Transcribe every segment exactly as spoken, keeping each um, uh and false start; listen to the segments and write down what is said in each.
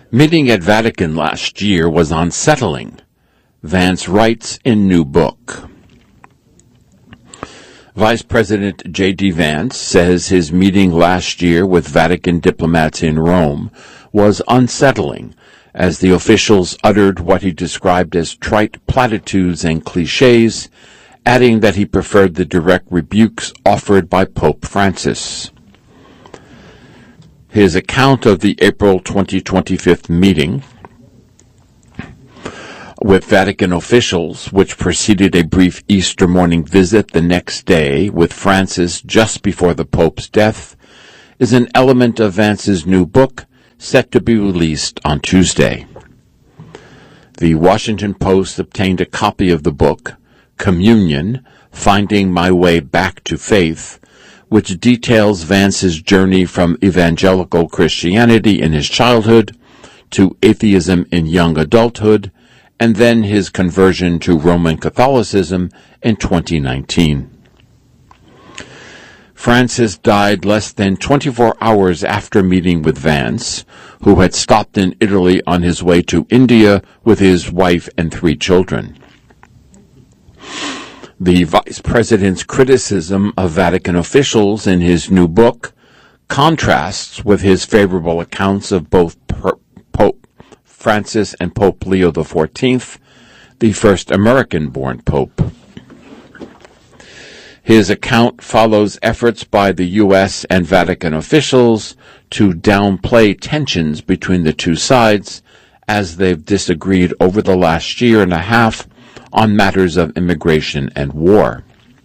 Meeting at Vatican last year was unsettling, Vance writes in new book. Vice President J D Vance says his meeting last year with Vatican diplomats in Rome was unsettling, as the officials uttered what he described as trite platitudes and cliches, adding that he preferred the direct rebukes offered by Pope Francis. His account of the April twenty twenty-five meeting with Vatican officials, which preceded a brief Easter morning visit the next day with Francis just before the Pope's death, is an element of Vance's new book, set to be released on Tuesday. The Washington Post obtained a copy of the book, Communion, Finding My Way Back to Faith, which details Vance's journey from evangelical Christianity in his childhood to atheism in young adulthood, and then his conversion to Roman Catholicism in twenty nineteen. Francis died less than twenty-four hours after meeting with Vance, who had stopped in Italy on his way to India with his wife and three children. The Vice President's criticism of Vatican officials in his new book contrasts with his favorable accounts of both Pope Francis and Pope Leo the fourteenth, the first American-born pope. His account follows efforts by the U S and Vatican officials to downplay tensions between the two sides as they've disagreed over the last year and a half on matters of immigration and war.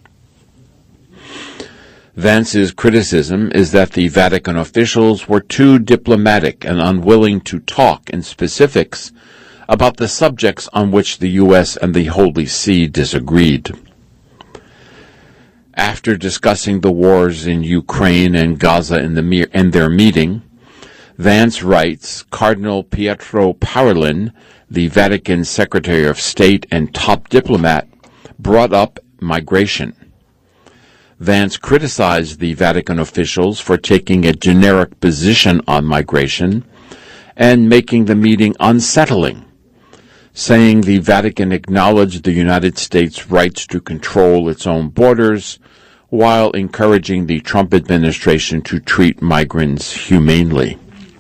Vance's criticism is that the Vatican officials were too diplomatic and unwilling to talk in specifics about the subjects on which the U S and the Holy See disagreed. After discussing the wars in Ukraine and Gaza in, the, in their meeting, Vance writes, Cardinal Pietro Parolin, the Vatican Secretary of State and top diplomat, brought up migration. Vance criticized the Vatican officials for taking a generic position on migration and making the meeting unsettling, saying the Vatican acknowledged the United States' rights to control its own borders while encouraging the Trump administration to treat migrants humanely.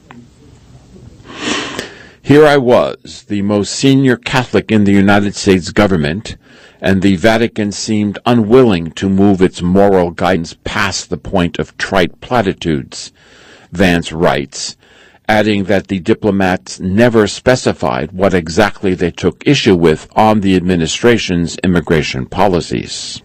Here I was, the most senior Catholic in the United States government, and the Vatican seemed unwilling to move its moral guidance past the point of trite platitudes, Vance writes, adding that the diplomats never specified what exactly they took issue with on the administration's immigration policies.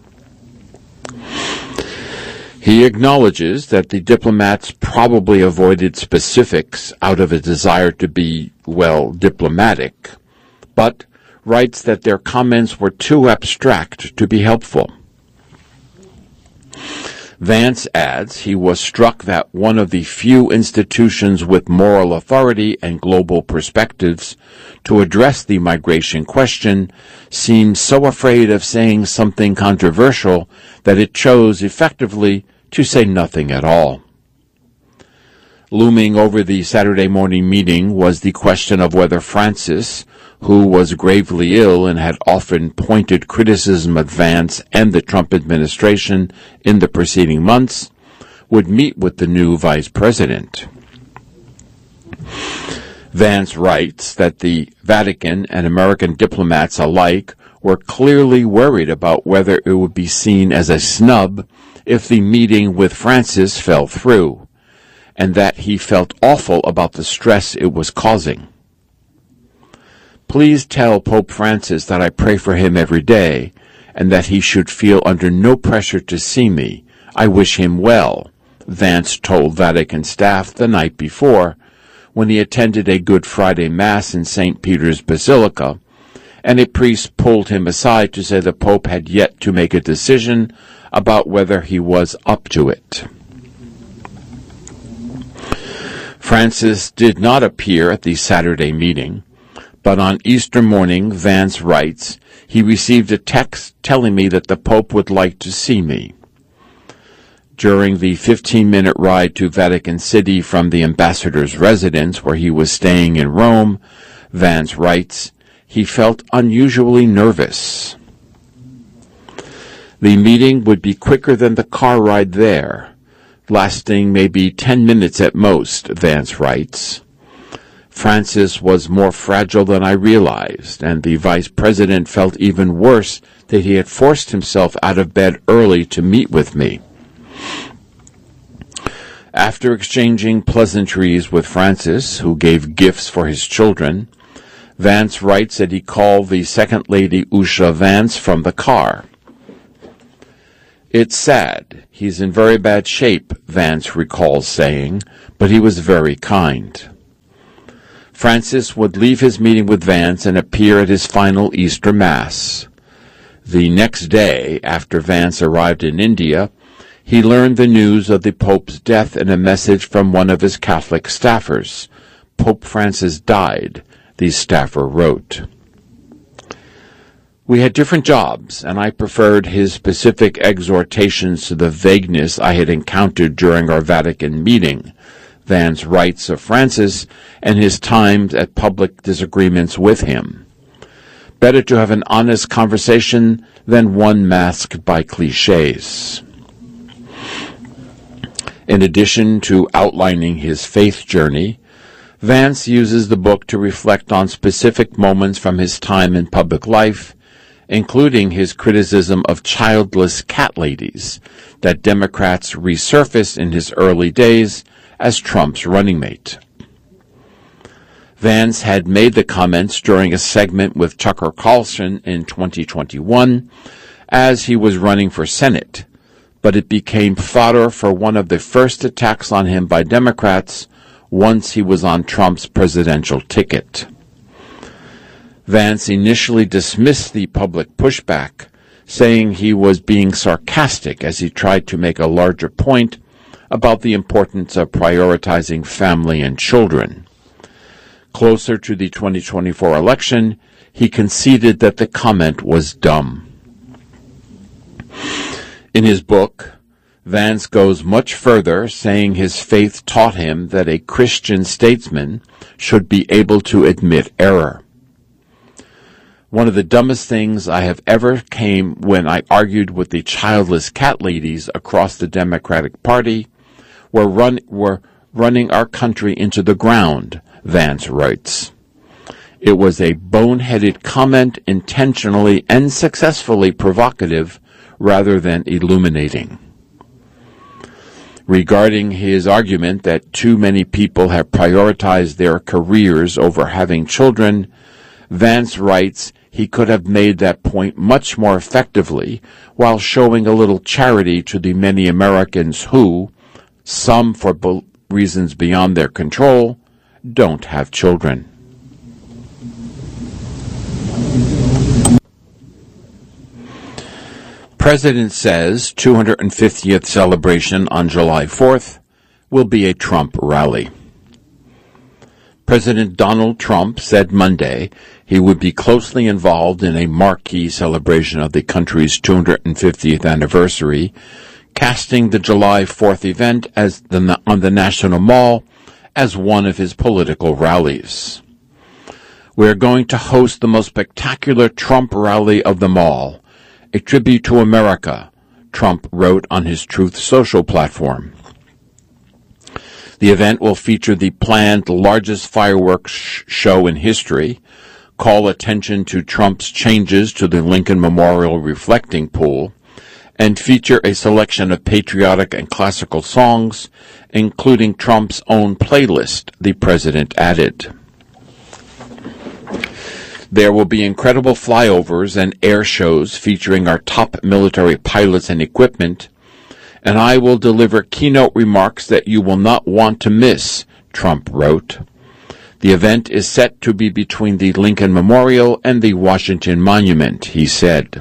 He acknowledges that the diplomats probably avoided specifics out of a desire to be, well, diplomatic, but writes that their comments were too abstract to be helpful. Vance adds he was struck that one of the few institutions with moral authority and global perspectives to address the migration question seemed so afraid of saying something controversial that it chose effectively to say nothing at all. Looming over the Saturday morning meeting was the question of whether Francis, who was gravely ill and had often pointed criticism at Vance and the Trump administration in the preceding months, would meet with the new vice president. Vance writes that the Vatican and American diplomats alike were clearly worried about whether it would be seen as a snub if the meeting with Francis fell through, and that he felt awful about the stress it was causing. Please tell Pope Francis that I pray for him every day, and that he should feel under no pressure to see me. I wish him well, Vance told Vatican staff the night before, when he attended a Good Friday Mass in Saint Peter's Basilica, and a priest pulled him aside to say the Pope had yet to make a decision about whether he was up to it. Francis did not appear at the Saturday meeting, but on Easter morning, Vance writes, he received a text telling me that the Pope would like to see me. During the fifteen-minute ride to Vatican City from the ambassador's residence where he was staying in Rome, Vance writes, he felt unusually nervous. The meeting would be quicker than the car ride there, lasting maybe ten minutes at most, Vance writes. Francis was more fragile than I realized, and the vice president felt even worse that he had forced himself out of bed early to meet with me. After exchanging pleasantries with Francis, who gave gifts for his children, Vance writes that he called the second lady Usha Vance from the car. It's sad. He's in very bad shape, Vance recalls saying, but he was very kind. Francis would leave his meeting with Vance and appear at his final Easter Mass. The next day, after Vance arrived in India, he learned the news of the Pope's death in a message from one of his Catholic staffers. Pope Francis died, the staffer wrote. We had different jobs, and I preferred his specific exhortations to the vagueness I had encountered during our Vatican meeting, Vance writes of Francis and his times at public disagreements with him. Better to have an honest conversation than one masked by cliches. In addition to outlining his faith journey, Vance uses the book to reflect on specific moments from his time in public life, including his criticism of childless cat ladies that Democrats resurfaced in his early days as Trump's running mate. Vance had made the comments during a segment with Tucker Carlson in twenty twenty-one as he was running for Senate, but it became fodder for one of the first attacks on him by Democrats once he was on Trump's presidential ticket. Vance initially dismissed the public pushback, saying he was being sarcastic as he tried to make a larger point about the importance of prioritizing family and children. Closer to the twenty twenty-four election, he conceded that the comment was dumb. In his book, Vance goes much further, saying his faith taught him that a Christian statesman should be able to admit error. One of the dumbest things I have ever came when I argued with the childless cat ladies across the Democratic Party were, run, were running our country into the ground, Vance writes. It was a boneheaded comment, intentionally and successfully provocative rather than illuminating. Regarding his argument that too many people have prioritized their careers over having children, Vance writes he could have made that point much more effectively while showing a little charity to the many Americans who, some for bo- reasons beyond their control, don't have children. President says two hundred fiftieth celebration on July fourth will be a Trump rally. President Donald Trump said Monday he would be closely involved in a marquee celebration of the country's two hundred fiftieth anniversary, casting the July fourth event as the, on the National Mall as one of his political rallies. We're going to host the most spectacular Trump rally of them all, a tribute to America, Trump wrote on his Truth Social platform. The event will feature the planned largest fireworks sh- show in history, call attention to Trump's changes to the Lincoln Memorial reflecting pool, and feature a selection of patriotic and classical songs, including Trump's own playlist, the president added. There will be incredible flyovers and air shows featuring our top military pilots and equipment, and I will deliver keynote remarks that you will not want to miss, Trump wrote. The event is set to be between the Lincoln Memorial and the Washington Monument, he said.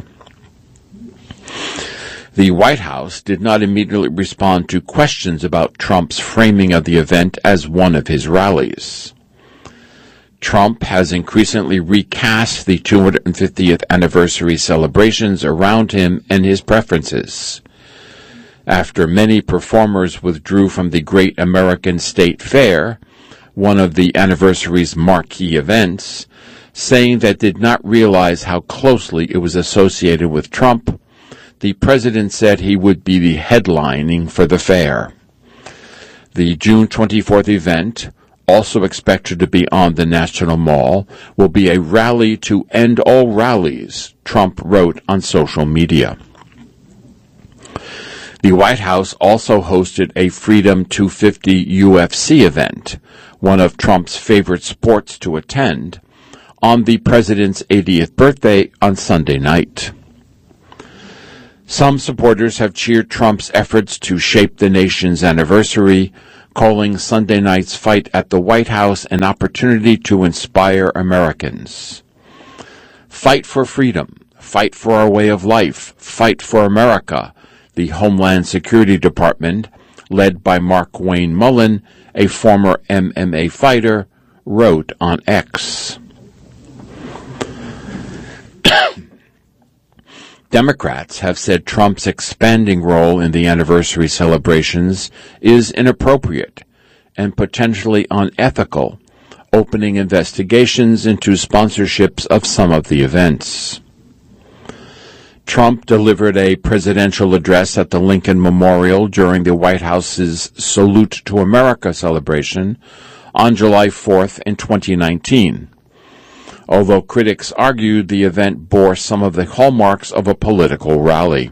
The White House did not immediately respond to questions about Trump's framing of the event as one of his rallies. Trump has increasingly recast the two hundred fiftieth anniversary celebrations around him and his preferences. after many performers withdrew from the Great American State Fair, one of the anniversary's marquee events, saying that did not realize how closely it was associated with Trump, the president said he would be the headlining for the fair. The June twenty-fourth event, also expected to be on the National Mall, will be a rally to end all rallies, Trump wrote on social media. The White House also hosted a Freedom two fifty U F C event, one of Trump's favorite sports to attend, on the president's eightieth birthday on Sunday night. Some supporters have cheered Trump's efforts to shape the nation's anniversary, calling Sunday night's fight at the White House an opportunity to inspire Americans. Fight for freedom, fight for our way of life, fight for America, the Homeland Security Department, led by Mark Wayne Mullen, a former M M A fighter, wrote on X. Democrats have said Trump's expanding role in the anniversary celebrations is inappropriate and potentially unethical, opening investigations into sponsorships of some of the events. Trump delivered a presidential address at the Lincoln Memorial during the White House's Salute to America celebration on July fourth in twenty nineteen. Although critics argued the event bore some of the hallmarks of a political rally.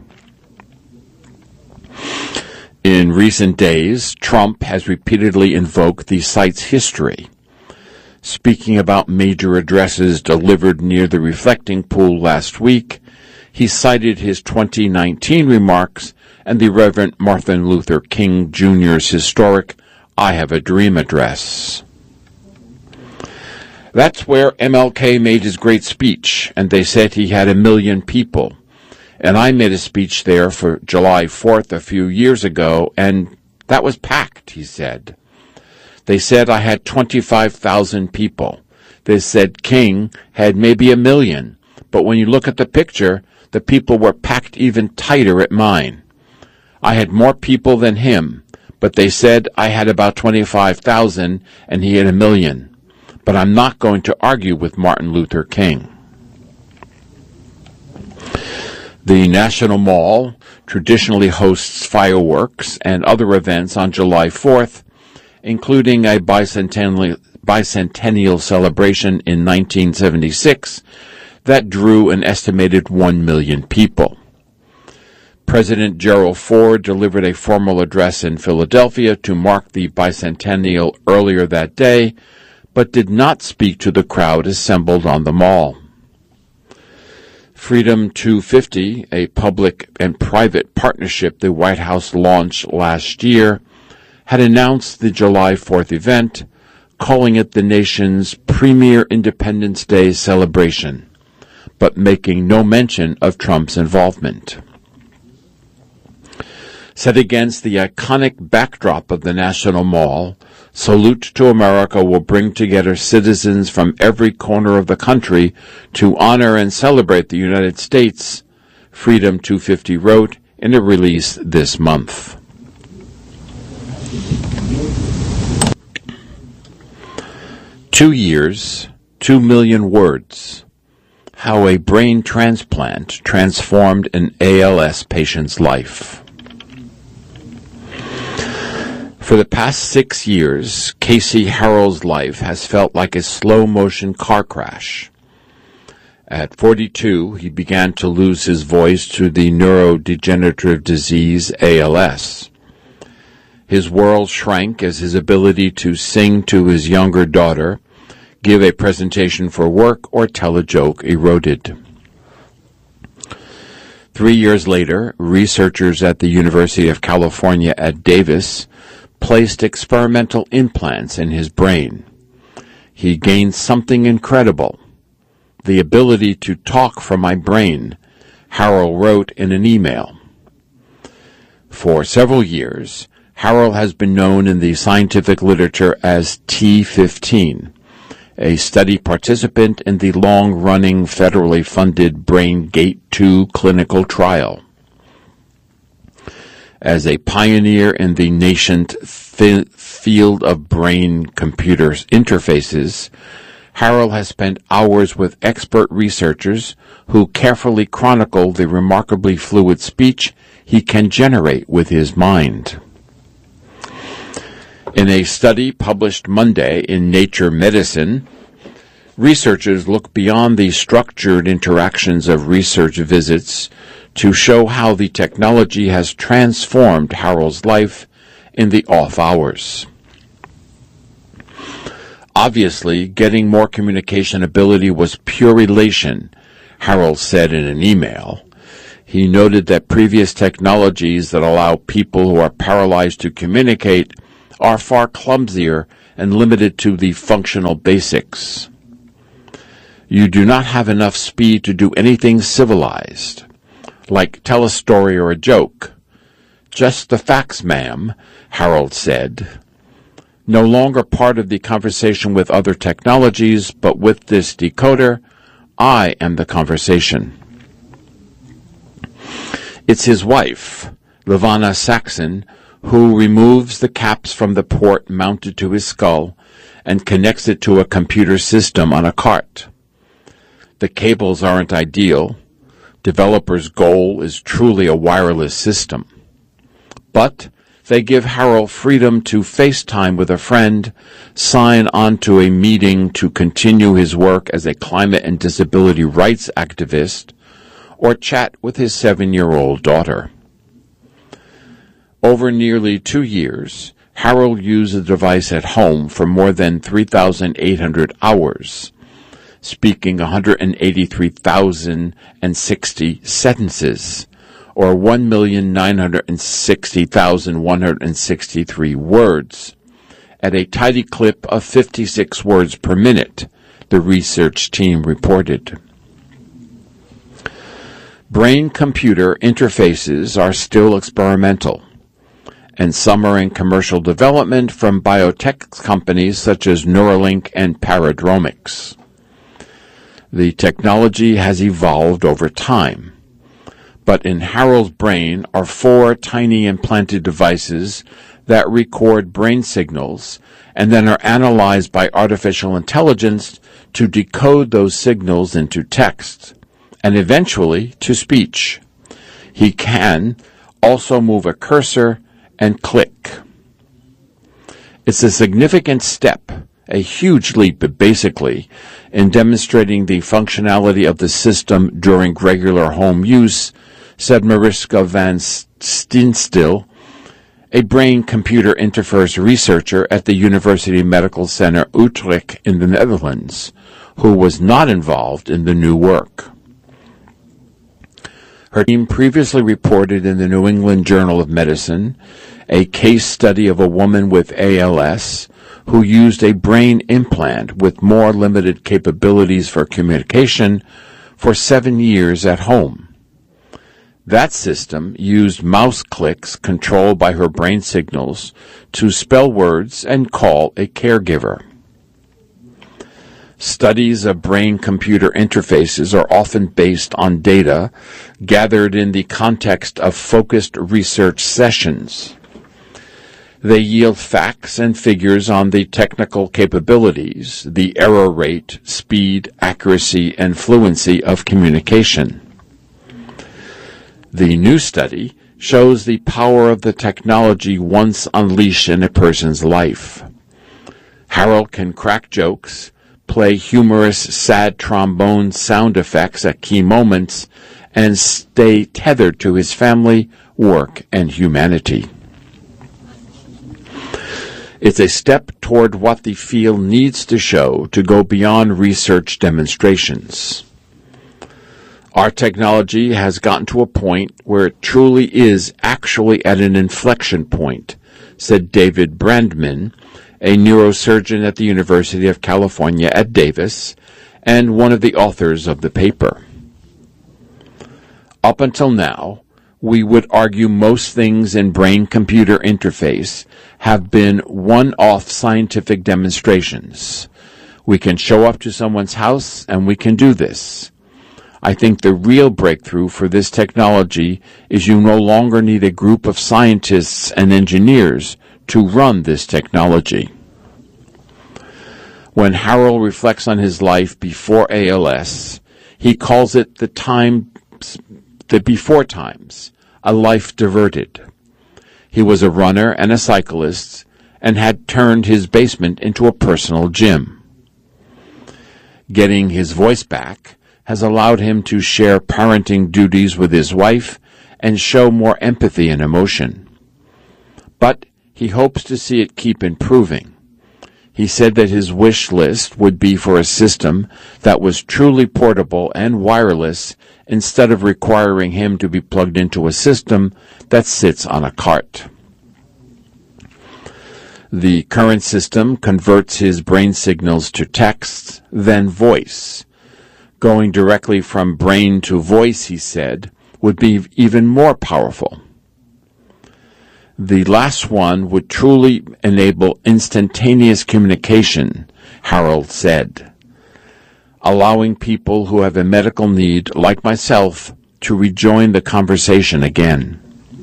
In recent days, Trump has repeatedly invoked the site's history. Speaking about major addresses delivered near the reflecting pool last week, he cited his twenty nineteen remarks and the Reverend Martin Luther King Junior's historic I Have a Dream address. That's where M L K made his great speech, and they said he had a million people. And I made a speech there for July fourth a few years ago, and that was packed, he said. They said I had twenty-five thousand people. They said King had maybe a million, but when you look at the picture, the people were packed even tighter at mine. I had more people than him, but they said I had about twenty-five thousand and he had a million. But I'm not going to argue with Martin Luther King. The National Mall traditionally hosts fireworks and other events on July fourth, including a bicentennial, bicentennial celebration in nineteen seventy-six that drew an estimated one million people. President Gerald Ford delivered a formal address in Philadelphia to mark the bicentennial earlier that day, but did not speak to the crowd assembled on the mall. Freedom two fifty, a public and private partnership the White House launched last year, had announced the July fourth event, calling it the nation's premier Independence Day celebration, but making no mention of Trump's involvement. Set against the iconic backdrop of the National Mall, Salute to America will bring together citizens from every corner of the country to honor and celebrate the United States, Freedom two fifty wrote in a release this month. Two years, two million words. How a brain transplant transformed an A L S patient's life. For the past six years, Casey Harrell's life has felt like a slow-motion car crash. At forty-two, he began to lose his voice to the neurodegenerative disease A L S. His world shrank as his ability to sing to his younger daughter, give a presentation for work, or tell a joke eroded. Three years later, researchers at the University of California at Davis placed experimental implants in his brain. He gained something incredible, the ability to talk from my brain, Harrell wrote in an email. For several years, Harrell has been known in the scientific literature as T fifteen, a study participant in the long-running federally funded BrainGate two clinical trial. As a pioneer in the nascent fi- field of brain-computer interfaces, Harel has spent hours with expert researchers who carefully chronicle the remarkably fluid speech he can generate with his mind. In a study published Monday in Nature Medicine, researchers look beyond the structured interactions of research visits to show how the technology has transformed Harel's life in the off hours. Obviously, getting more communication ability was pure elation, Harel said in an email. He noted that previous technologies that allow people who are paralyzed to communicate are far clumsier and limited to the functional basics. You do not have enough speed to do anything civilized, like tell a story or a joke. Just the facts, ma'am, Harel said. No longer part of the conversation with other technologies, but with this decoder, I am the conversation. It's his wife, Levana Saxon, who removes the caps from the port mounted to his skull and connects it to a computer system on a cart. The cables aren't ideal. Developers' goal is truly a wireless system. But they give Harel freedom to FaceTime with a friend, sign on to a meeting to continue his work as a climate and disability rights activist, or chat with his seven-year-old daughter. Over nearly two years, Harel used the device at home for more than three thousand eight hundred hours, speaking one hundred eighty-three thousand sixty sentences, or one million nine hundred sixty thousand one hundred sixty-three words, at a tidy clip of fifty-six words per minute, the research team reported. Brain-computer interfaces are still experimental, and some are in commercial development from biotech companies such as Neuralink and Paradromics. The technology has evolved over time, but in Harel's brain are four tiny implanted devices that record brain signals and then are analyzed by artificial intelligence to decode those signals into text and eventually to speech. He can also move a cursor and click. It's a significant step, a huge leap basically, in demonstrating the functionality of the system during regular home use, said Mariska van Steenstiel, a brain-computer interface researcher at the University Medical Center Utrecht in the Netherlands, who was not involved in the new work. Her team previously reported in the New England Journal of Medicine a case study of a woman with A L S who used a brain implant with more limited capabilities for communication for seven years at home. That system used mouse clicks controlled by her brain signals to spell words and call a caregiver. Studies of brain-computer interfaces are often based on data gathered in the context of focused research sessions. They yield facts and figures on the technical capabilities, the error rate, speed, accuracy, and fluency of communication. The new study shows the power of the technology once unleashed in a person's life. Harel can crack jokes, play humorous, sad trombone sound effects at key moments, and stay tethered to his family, work, and humanity. It's a step toward what the field needs to show to go beyond research demonstrations. Our technology has gotten to a point where it truly is actually at an inflection point, said David Brandman, a neurosurgeon at the University of California at Davis, and one of the authors of the paper. Up until now, we would argue most things in brain-computer interface have been one-off scientific demonstrations. We can show up to someone's house and we can do this. I think the real breakthrough for this technology is you no longer need a group of scientists and engineers to run this technology. When Harold reflects on his life before A L S, he calls it the time, the before times, a life diverted. He was a runner and a cyclist and had turned his basement into a personal gym. Getting his voice back has allowed him to share parenting duties with his wife and show more empathy and emotion. But he hopes to see it keep improving. He said that his wish list would be for a system that was truly portable and wireless instead of requiring him to be plugged into a system that sits on a cart. The current system converts his brain signals to text, then voice. Going directly from brain to voice, he said, would be even more powerful. The last one would truly enable instantaneous communication, Harold said, allowing people who have a medical need, like myself, to rejoin the conversation again.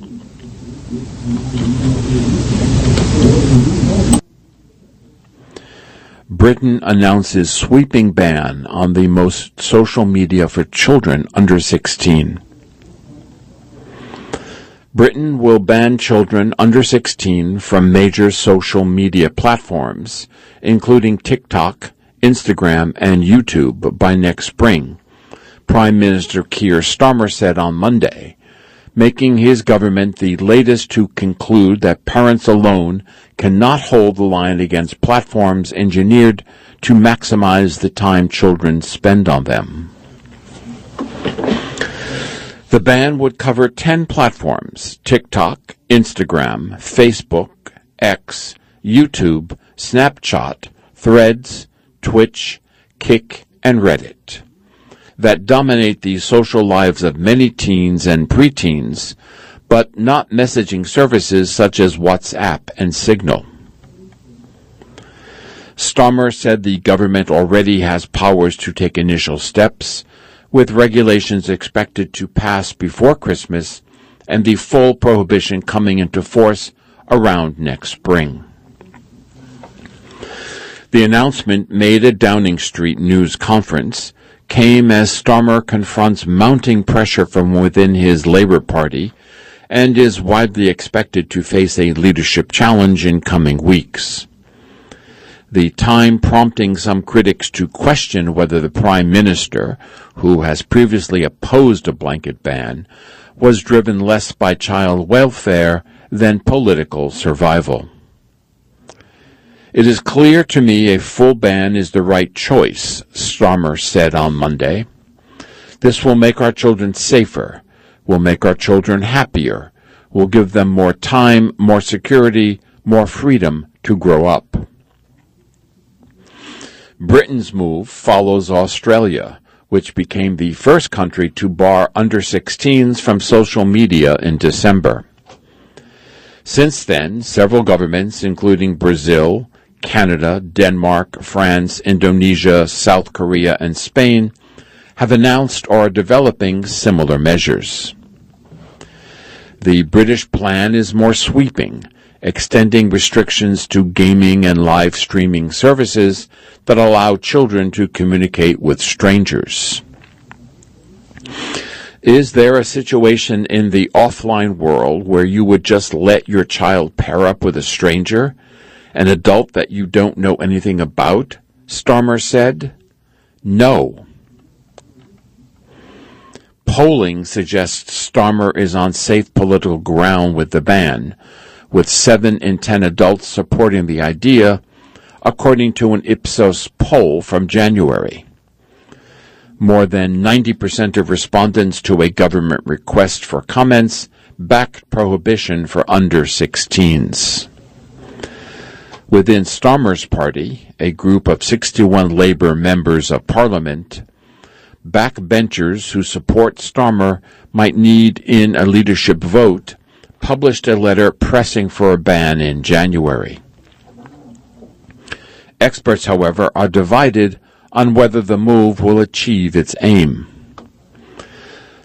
Britain announces sweeping ban on the most social media for children under sixteen. Britain will ban children under sixteen from major social media platforms, including TikTok, Instagram, and YouTube, by next spring, Prime Minister Keir Starmer said on Monday, making his government the latest to conclude that parents alone cannot hold the line against platforms engineered to maximize the time children spend on them. The ban would cover ten platforms: TikTok, Instagram, Facebook, X, YouTube, Snapchat, Threads, Twitch, Kick, and Reddit, that dominate the social lives of many teens and preteens, but not messaging services such as WhatsApp and Signal. Starmer said the government already has powers to take initial steps, with regulations expected to pass before Christmas and the full prohibition coming into force around next spring. The announcement, made at Downing Street news conference, came as Starmer confronts mounting pressure from within his Labour Party and is widely expected to face a leadership challenge in coming weeks. The time prompting some critics to question whether the Prime Minister, who has previously opposed a blanket ban, was driven less by child welfare than political survival. It is clear to me a full ban is the right choice, Starmer said on Monday. This will make our children safer, will make our children happier, will give them more time, more security, more freedom to grow up. Britain's move follows Australia, which became the first country to bar under sixteens from social media in December. Since then, several governments, including Brazil, Canada, Denmark, France, Indonesia, South Korea, and Spain, have announced or are developing similar measures. The British plan is more sweeping, extending restrictions to gaming and live streaming services that allow children to communicate with strangers. Is there a situation in the offline world where you would just let your child pair up with a stranger, an adult that you don't know anything about? Starmer said. No. Polling suggests Starmer is on safe political ground with the ban, with seven in ten adults supporting the idea, according to an Ipsos poll from January. More than ninety percent of respondents to a government request for comments backed prohibition for under sixteens. Within Starmer's party, a group of sixty-one Labour members of Parliament, backbenchers who support Starmer might need in a leadership vote, published a letter pressing for a ban in January. Experts, however, are divided on whether the move will achieve its aim.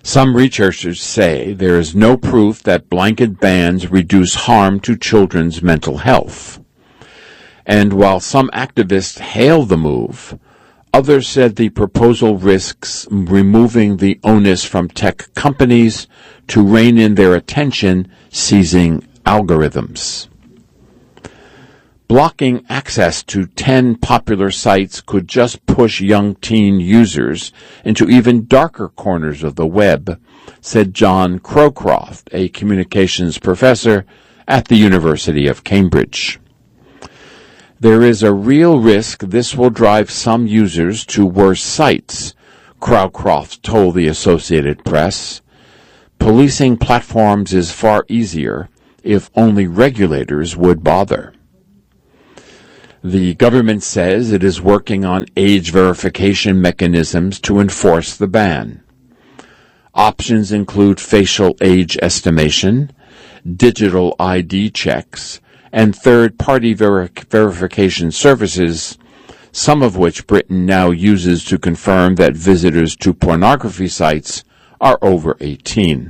Some researchers say there is no proof that blanket bans reduce harm to children's mental health. And while some activists hail the move, others said the proposal risks removing the onus from tech companies to rein in their attention, seizing algorithms. Blocking access to ten popular sites could just push young teen users into even darker corners of the web, said John Crowcroft, a communications professor at the University of Cambridge. There is a real risk this will drive some users to worse sites, Crowcroft told the Associated Press. Policing platforms is far easier if only regulators would bother. The government says it is working on age verification mechanisms to enforce the ban. Options include facial age estimation, digital I D checks, and third-party ver- verification services, some of which Britain now uses to confirm that visitors to pornography sites are over eighteen.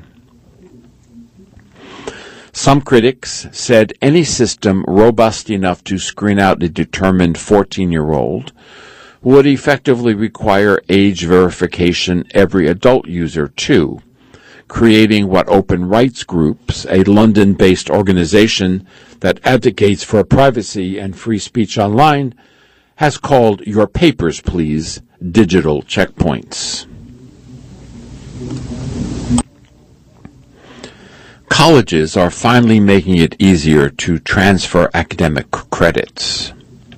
Some critics said any system robust enough to screen out a determined fourteen-year-old would effectively require age verification every adult user too, creating what Open Rights Groups, a London-based organization that advocates for privacy and free speech online, has called Your Papers, Please digital checkpoints. Colleges are finally making it easier to transfer academic credits.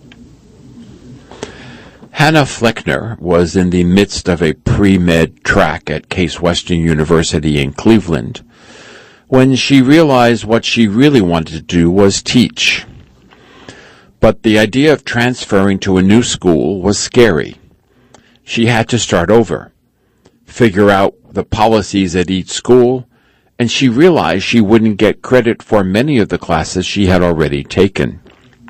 Hannah Fleckner was in the midst of a pre-med track at Case Western University in Cleveland when she realized what she really wanted to do was teach. But the idea of transferring to a new school was scary. She had to start over, figure out the policies at each school, and she realized she wouldn't get credit for many of the classes she had already taken.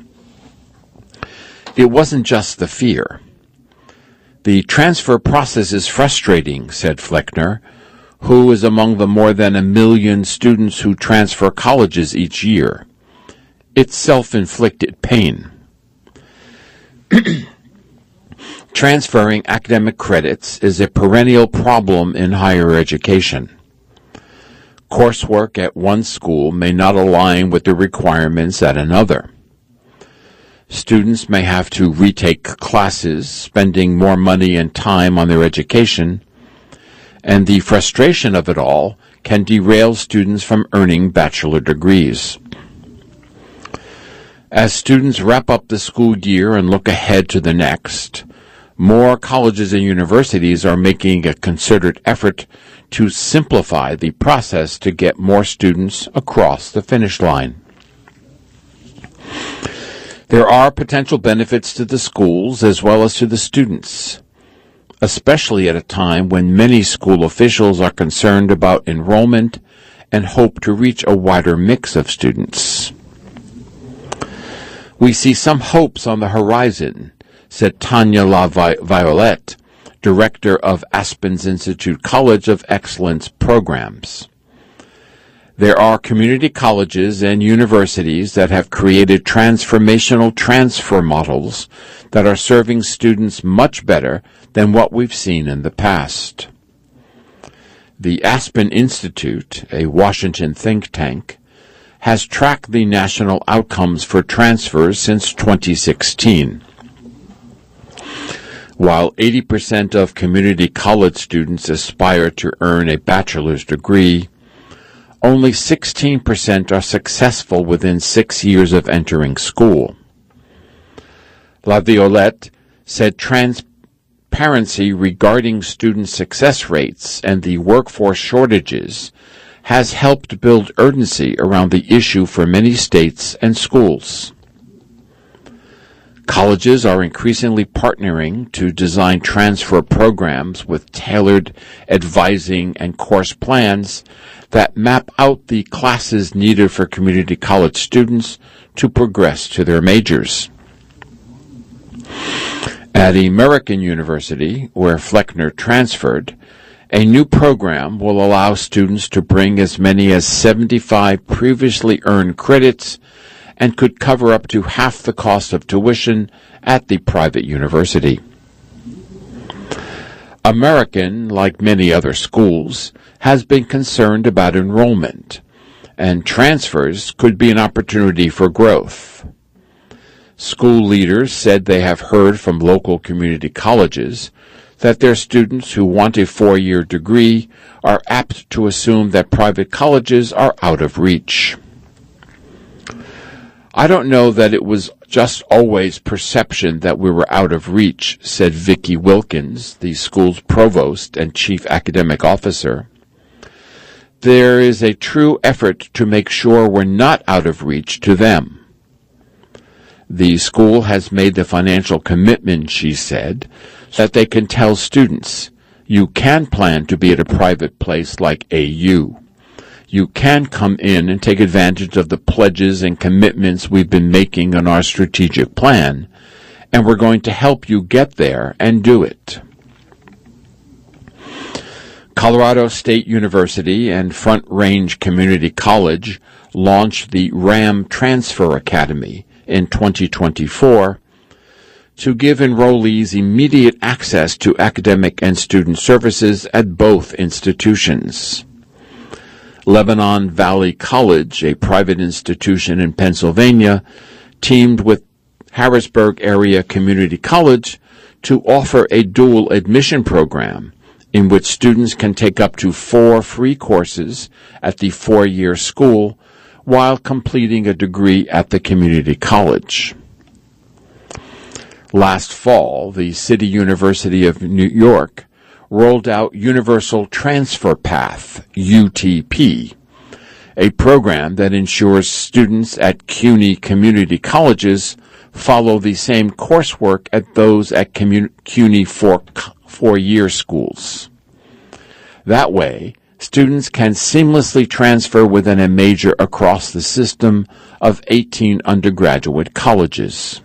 It wasn't just the fear. The transfer process is frustrating, said Fleckner, who is among the more than a million students who transfer colleges each year. It's self-inflicted pain. Transferring academic credits is a perennial problem in higher education. Coursework at one school may not align with the requirements at another. Students may have to retake classes, spending more money and time on their education, and the frustration of it all can derail students from earning bachelor degrees. As students wrap up the school year and look ahead to the next, more colleges and universities are making a concerted effort to simplify the process to get more students across the finish line. There are potential benefits to the schools as well as to the students, especially at a time when many school officials are concerned about enrollment and hope to reach a wider mix of students. We see some hopes on the horizon, said Tanya LaViolette, director of Aspen's Institute College of Excellence Programs. There are community colleges and universities that have created transformational transfer models that are serving students much better than what we've seen in the past. The Aspen Institute, a Washington think tank, has tracked the national outcomes for transfers since twenty sixteen. While eighty percent of community college students aspire to earn a bachelor's degree, only sixteen percent are successful within six years of entering school. LaViolette said transparency regarding student success rates and the workforce shortages has helped build urgency around the issue for many states and schools. Colleges are increasingly partnering to design transfer programs with tailored advising and course plans that map out the classes needed for community college students to progress to their majors. At American University, where Fleckner transferred, A new program will allow students to bring as many as seventy-five previously earned credits and could cover up to half the cost of tuition at the private university. American, like many other schools, has been concerned about enrollment, and transfers could be an opportunity for growth. School leaders said they have heard from local community colleges that their students who want a four-year degree are apt to assume that private colleges are out of reach. I don't know that it was just always perception that we were out of reach, said Vicki Wilkins, the school's provost and chief academic officer. There is a true effort to make sure we're not out of reach to them. The school has made the financial commitment, she said, that they can tell students, you can plan to be at a private place like A U. You can come in and take advantage of the pledges and commitments we've been making on our strategic plan, and we're going to help you get there and do it. Colorado State University and Front Range Community College launched the RAM Transfer Academy in twenty twenty-four to give enrollees immediate access to academic and student services at both institutions. Lebanon Valley College, a private institution in Pennsylvania, teamed with Harrisburg Area Community College to offer a dual admission program in which students can take up to four free courses at the four-year school while completing a degree at the community college. Last fall, the City University of New York rolled out Universal Transfer Path, U T P, a program that ensures students at CUNY community colleges follow the same coursework as those at commun- CUNY four, four-year schools. That way, students can seamlessly transfer within a major across the system of eighteen undergraduate colleges.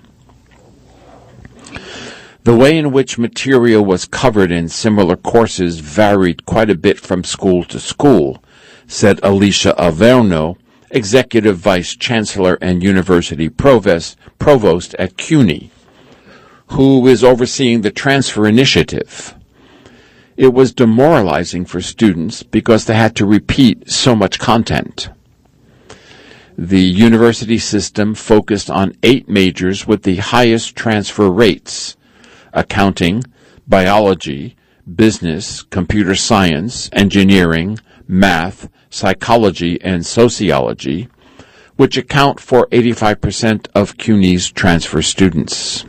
The way in which material was covered in similar courses varied quite a bit from school to school, said Alicia Averno, Executive Vice Chancellor and University Provost, Provost at CUNY, who is overseeing the transfer initiative. It was demoralizing for students because they had to repeat so much content. The university system focused on eight majors with the highest transfer rates: accounting, biology, business, computer science, engineering, math, psychology, and sociology, which account for eighty-five percent of CUNY's transfer students.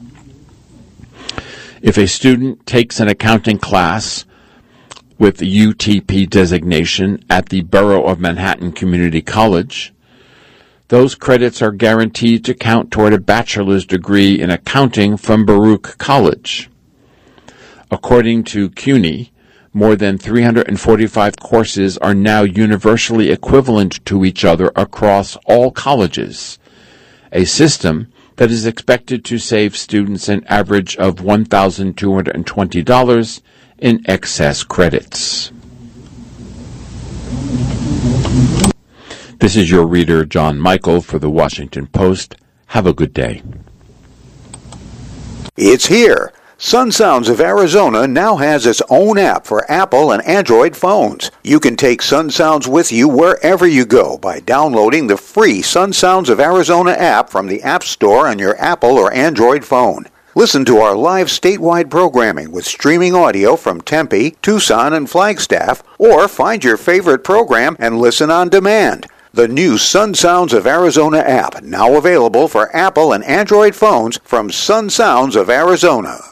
If a student takes an accounting class with the U T P designation at the Borough of Manhattan Community College, those credits are guaranteed to count toward a bachelor's degree in accounting from Baruch College. According to CUNY, more than three hundred forty-five courses are now universally equivalent to each other across all colleges, a system that is expected to save students an average of one thousand two hundred twenty dollars in excess credits. This is your reader, John Michael, for the Washington Post. Have a good day. It's here. Sun Sounds of Arizona now has its own app for Apple and Android phones. You can take Sun Sounds with you wherever you go by downloading the free Sun Sounds of Arizona app from the App Store on your Apple or Android phone. Listen to our live statewide programming with streaming audio from Tempe, Tucson, and Flagstaff, or find your favorite program and listen on demand. The new Sun Sounds of Arizona app, now available for Apple and Android phones from Sun Sounds of Arizona.